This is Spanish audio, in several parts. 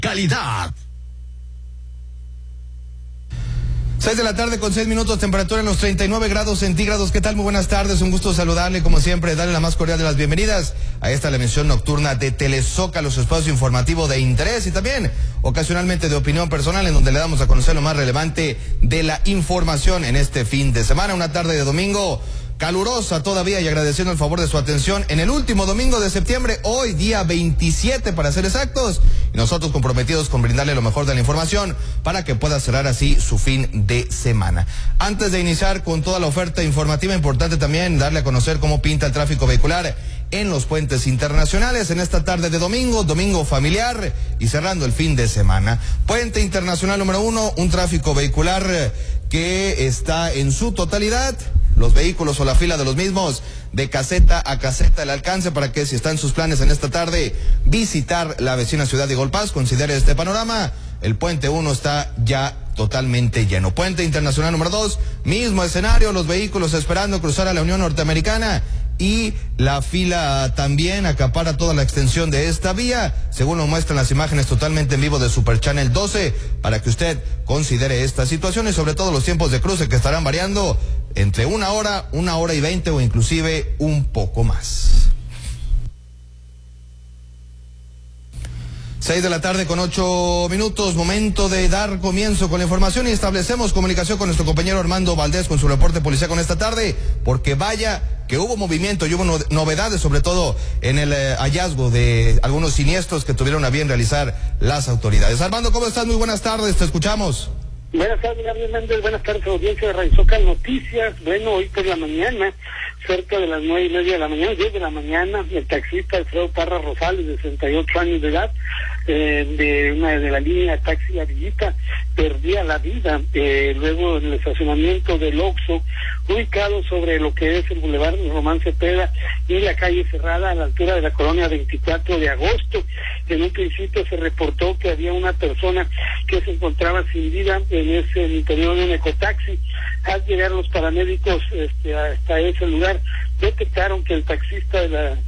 calidad. 6 de la tarde con 6 minutos, temperatura en los 39 grados centígrados. ¿Qué tal? Muy buenas tardes, un gusto saludarle, como siempre, darle la más cordial de las bienvenidas a esta la emisión nocturna de Telezócalo, su espacio informativo de interés y también ocasionalmente de opinión personal, en donde le damos a conocer lo más relevante de la información en este fin de semana. Una tarde de domingo calurosa todavía, y agradeciendo el favor de su atención en el último domingo de septiembre, hoy día 27 para ser exactos, y nosotros comprometidos con brindarle lo mejor de la información para que pueda cerrar así su fin de semana. Antes de iniciar con toda la oferta informativa, importante también darle a conocer cómo pinta el tráfico vehicular en los puentes internacionales en esta tarde de domingo familiar y cerrando el fin de semana. Puente internacional número 1, un tráfico vehicular que está en su totalidad, los vehículos o la fila de los mismos de caseta a caseta, el alcance para que, si están sus planes en esta tarde visitar la vecina ciudad de Golpaz, considere este panorama. El puente 1 está ya totalmente lleno. Puente internacional número 2, mismo escenario, los vehículos esperando cruzar a la Unión Norteamericana y la fila también acapara toda la extensión de esta vía, según lo muestran las imágenes totalmente en vivo de Super Channel 12, para que usted considere esta situación y sobre todo los tiempos de cruce, que estarán variando entre 1 hora, 1 hora y 20 o inclusive un poco más. 6 de la tarde con 8 minutos, momento de dar comienzo con la información y establecemos comunicación con nuestro compañero Armando Valdés con su reporte policial con esta tarde, porque vaya que hubo movimiento y hubo novedades, sobre todo en el hallazgo de algunos siniestros que tuvieron a bien realizar las autoridades. Armando, ¿cómo estás? Muy buenas tardes, te escuchamos. Buenas tardes, Gabriel Méndez. Buenas tardes, audiencia de Radio Zócalo Noticias. Bueno, hoy por la mañana, cerca de las 9:30 de la mañana, 10 de la mañana, el taxista Alfredo Parra Rosales, de 68 años de edad, de la línea Taxi La Villita, perdía la vida luego en el estacionamiento del Oxxo, ubicado sobre lo que es el Boulevard Román Cepeda y la calle Cerrada, a la altura de la colonia 24 de agosto. En un principio se reportó que había una persona que se encontraba sin vida en el interior de un ecotaxi. Al llegar los paramédicos hasta ese lugar, detectaron que el taxista de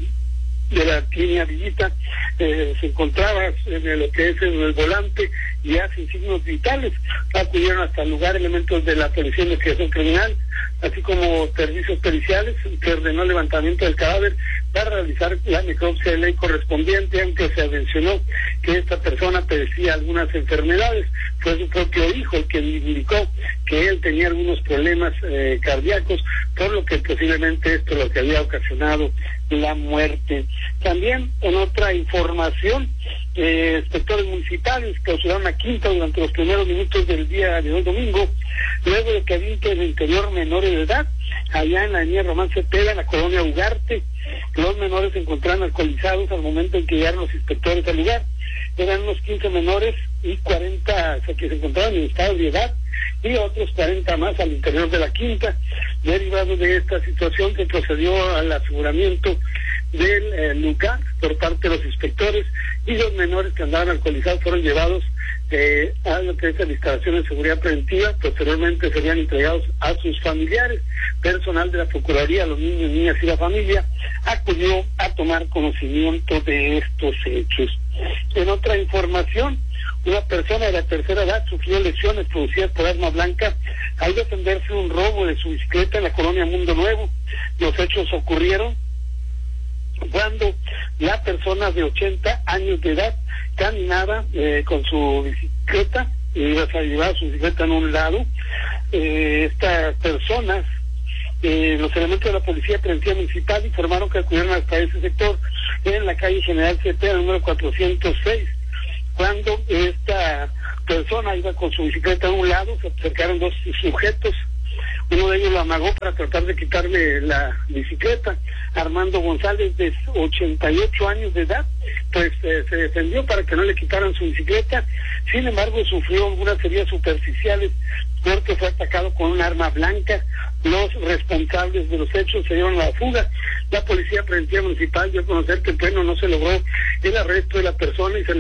la línea Villita se encontraba en lo que es en el volante ya sin signos vitales. Acudieron hasta el lugar elementos de la Policía de Investigación Criminal, así como servicios periciales, que ordenó el levantamiento del cadáver para realizar la necropsia de ley correspondiente, aunque se mencionó que esta persona padecía algunas enfermedades. Fue su propio hijo el que indicó que él tenía algunos problemas cardíacos, por lo que posiblemente esto es lo que había ocasionado la muerte. También, en otra información, inspectores municipales clausuraron la quinta durante los primeros minutos del día de hoy domingo, luego de que había en el interior menores de edad, allá en la avenida Román Cepeda, en la colonia Ugarte. Los menores se encontraron alcoholizados al momento en que llegaron los inspectores al lugar. Eran unos 15 menores y 40 que se encontraban en estado de edad, y otros 40 más al interior de la quinta. Derivado de esta situación, se procedió al aseguramiento del lugar por parte de los inspectores, y los menores que andaban alcoholizados fueron llevados a lo que es la instalación de seguridad preventiva. Posteriormente serían entregados a sus familiares. Personal de la Procuraduría, los niños, niñas y la familia acudió a tomar conocimiento de estos hechos. En otra información, una persona de la tercera edad sufrió lesiones producidas por arma blanca al defenderse de un robo de su bicicleta en la colonia Mundo Nuevo. Los hechos ocurrieron cuando la persona de 80 años de edad caminaba con su bicicleta, iba a llevar su bicicleta en un lado. Estas personas, los elementos de la Policía Preventiva Municipal, informaron que acudieron hasta ese sector en la calle General Cepeda, número 406. Cuando esta persona iba con su bicicleta a un lado, se acercaron dos sujetos. Uno de ellos lo amagó para tratar de quitarle la bicicleta. Armando González, de 88 años de edad, pues se defendió para que no le quitaran su bicicleta. Sin embargo, sufrió algunas heridas superficiales porque fue atacado con un arma blanca. Los responsables de los hechos se dieron a la fuga. La Policía Preventiva Municipal dio a conocer que no se logró el arresto de la persona y se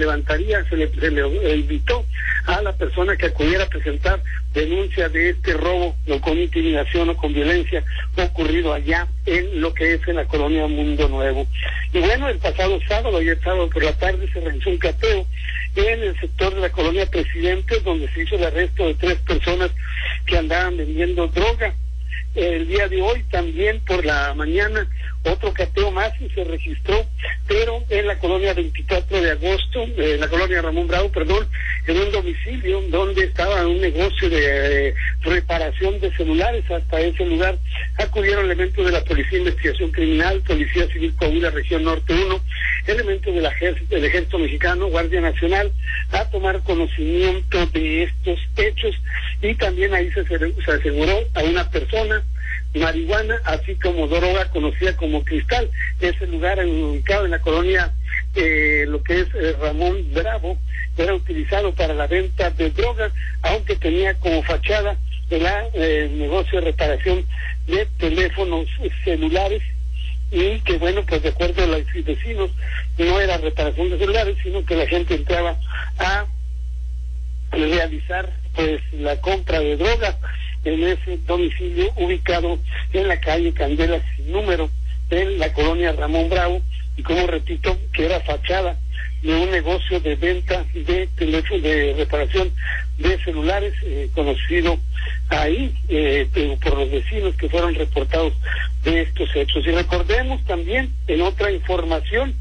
le invitó a la persona que acudiera a presentar denuncia de este robo, o con intimidación o con violencia ocurrido allá en lo que es en la colonia Mundo Nuevo. Y bueno, el pasado sábado, ayer sábado por la tarde, se realizó un cateo en el sector de la colonia Presidentes, donde se hizo el arresto de 3 personas que andaban vendiendo droga. El día de hoy también por la mañana otro cateo más se registró, pero en la colonia 24 de agosto, en la colonia Ramón Bravo, en un domicilio donde estaba un negocio de reparación de celulares. Hasta ese lugar acudieron elementos de la Policía de Investigación Criminal, Policía Civil Coahuila Región Norte 1, elementos del Ejército Mexicano, Guardia Nacional, a tomar conocimiento de estos hechos, y también ahí se aseguró a una persona marihuana, así como droga conocida como cristal. Ese lugar ubicado en la colonia, lo que es Ramón Bravo, era utilizado para la venta de drogas, aunque tenía como fachada el negocio de reparación de teléfonos celulares, y que bueno, pues de acuerdo a los vecinos, no era reparación de celulares, sino que la gente entraba a realizar pues la compra de drogas en ese domicilio ubicado en la calle Candela sin número, en la colonia Ramón Bravo, y como repito, que era fachada de un negocio de venta de teléfonos, de reparación de celulares, conocido ahí por los vecinos que fueron reportados de estos hechos. Y recordemos también, en otra información,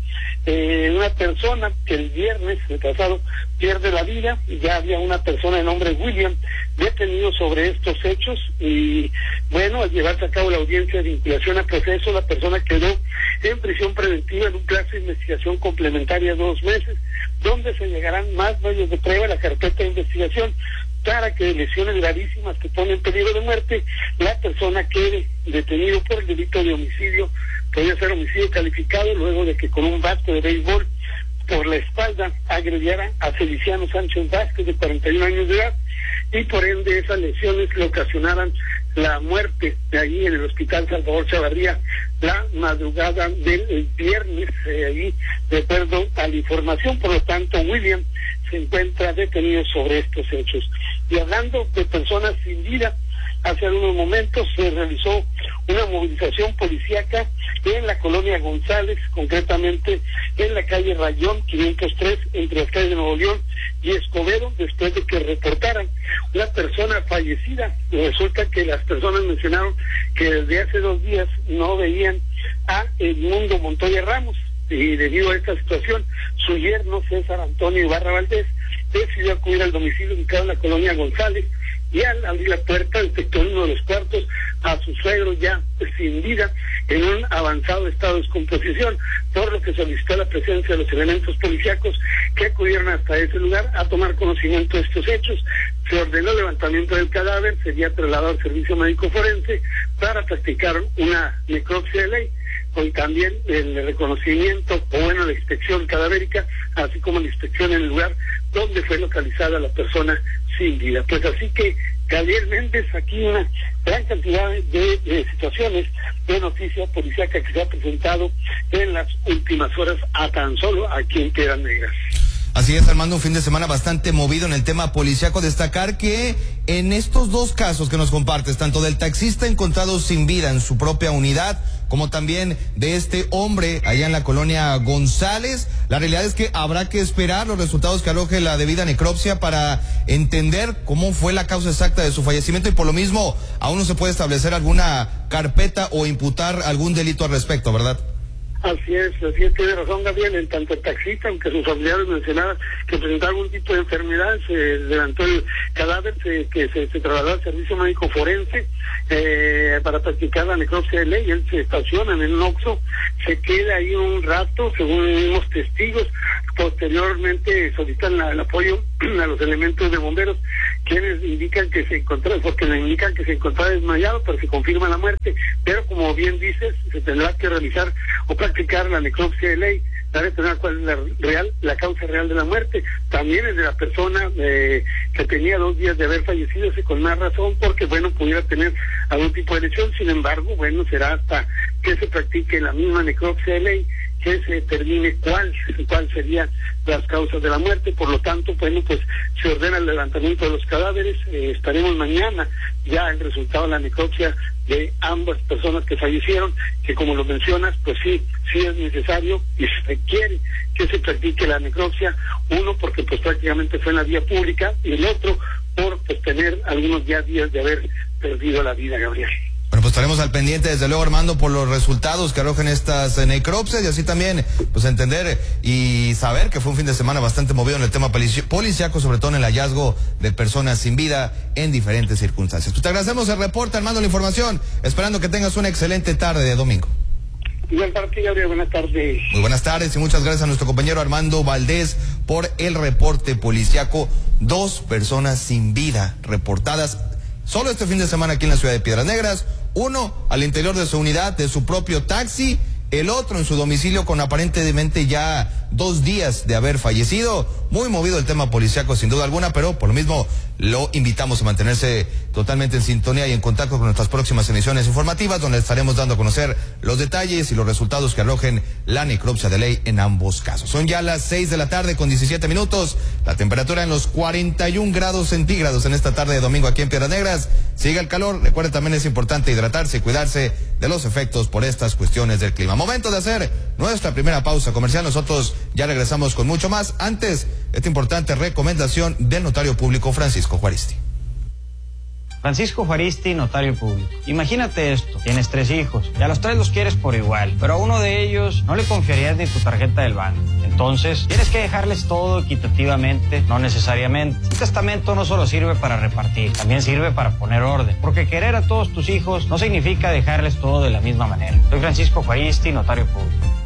una persona que el viernes pasado pierde la vida, y ya había una persona de nombre William detenido sobre estos hechos, y bueno, al llevarse a cabo la audiencia de vinculación a proceso, la persona quedó en prisión preventiva en un plazo de investigación complementaria de 2 meses, donde se llegarán más medios de prueba a la carpeta de investigación para que lesiones gravísimas que ponen en peligro de muerte, la persona quede detenido por el delito de homicidio. Podría ser homicidio calificado, luego de que con un bate de béisbol por la espalda agrediera a Feliciano Sánchez Vázquez, de 41 años de edad, y por ende esas lesiones le ocasionaran la muerte de allí en el Hospital Salvador Chavarría la madrugada del viernes, allí de acuerdo a la información. Por lo tanto, William se encuentra detenido sobre estos hechos. Y hablando de personas sin vida, hace algunos momentos se realizó una movilización policíaca en la colonia González, concretamente en la calle Rayón 503, entre las calles de Nuevo León y Escobedo, después de que reportaran una persona fallecida. Resulta que las personas mencionaron que desde hace 2 días no veían a Edmundo Montoya Ramos, y debido a esta situación, su yerno César Antonio Ibarra Valdés decidió acudir al domicilio ubicado en la colonia González, y al abrir la puerta detectó en uno de los cuartos a su suegro ya sin vida, en un avanzado estado de descomposición, por lo que solicitó la presencia de los elementos policíacos que acudieron hasta ese lugar a tomar conocimiento de estos hechos. Se ordenó el levantamiento del cadáver, sería trasladado al servicio médico forense para practicar una necropsia de ley, con también el reconocimiento, la inspección cadavérica, así como la inspección en el lugar donde fue localizada la persona sin vida. Pues así que, Gabriel Méndez, aquí una gran cantidad de situaciones de noticia policíaca que se ha presentado en las últimas horas, a tan solo aquí en Piedras Negras. Así es, Armando, un fin de semana bastante movido en el tema policíaco. Destacar que en estos 2 casos que nos compartes, tanto del taxista encontrado sin vida en su propia unidad, como también de este hombre allá en la colonia González, la realidad es que habrá que esperar los resultados que aloje la debida necropsia para entender cómo fue la causa exacta de su fallecimiento, y por lo mismo aún no se puede establecer alguna carpeta o imputar algún delito al respecto, ¿verdad? Así es, tiene razón Gabriel. En tanto el taxista, aunque sus familiares mencionaban que presentaba algún tipo de enfermedad, se levantó el cadáver, que se trasladó al servicio médico forense para practicar la necropsia de ley. Él se estaciona en el Oxxo, se queda ahí un rato, según unos testigos. Posteriormente solicitan el apoyo a los elementos de bomberos, quienes indican que se encontraba desmayado, pero se confirma la muerte. Pero como bien dices, se tendrá que realizar o practicar la necropsia de ley para determinar cuál es la causa real de la muerte. También es de la persona que tenía 2 días de haber fallecido, y con más razón, porque pudiera tener algún tipo de lesión. Sin embargo, será hasta que se practique la misma necropsia de ley que se determine cuál serían las causas de la muerte. Por lo tanto, se ordena el levantamiento de los cadáveres. Estaremos mañana ya el resultado de la necropsia de ambas personas que fallecieron, que como lo mencionas, sí es necesario y se requiere que se practique la necropsia, uno porque prácticamente fue en la vía pública, y el otro por tener algunos días de haber perdido la vida, Gabriel. Bueno, estaremos al pendiente, desde luego, Armando, por los resultados que arrojen estas necropsias, y así también, entender y saber que fue un fin de semana bastante movido en el tema policíaco, sobre todo en el hallazgo de personas sin vida en diferentes circunstancias. Te agradecemos el reporte, Armando, la información, esperando que tengas una excelente tarde de domingo. Buenas tardes, Gabriel, buenas tardes. Muy buenas tardes y muchas gracias a nuestro compañero Armando Valdés por el reporte policíaco. 2 personas sin vida reportadas solo este fin de semana aquí en la ciudad de Piedras Negras. Uno al interior de su unidad, de su propio taxi, el otro en su domicilio con aparentemente ya 2 días de haber fallecido. Muy movido el tema policíaco sin duda alguna, pero por lo mismo lo invitamos a mantenerse totalmente en sintonía y en contacto con nuestras próximas emisiones informativas, donde estaremos dando a conocer los detalles y los resultados que arrojen la necropsia de ley en ambos casos. Son ya las 6 de la tarde con 17 minutos, la temperatura en los 41 grados centígrados en esta tarde de domingo aquí en Piedras Negras. Sigue el calor, recuerde también es importante hidratarse y cuidarse de los efectos por estas cuestiones del clima. Momento de hacer nuestra primera pausa comercial, nosotros ya regresamos con mucho más. Antes, esta importante recomendación del notario público Francisco Juaristi. Francisco Juaristi, notario público. Imagínate esto, tienes 3 hijos y a los 3 los quieres por igual, pero a uno de ellos no le confiarías ni tu tarjeta del banco. Entonces, tienes que dejarles todo equitativamente, no necesariamente. Un testamento no solo sirve para repartir, también sirve para poner orden, porque querer a todos tus hijos no significa dejarles todo de la misma manera. Soy Francisco Juaristi, notario público.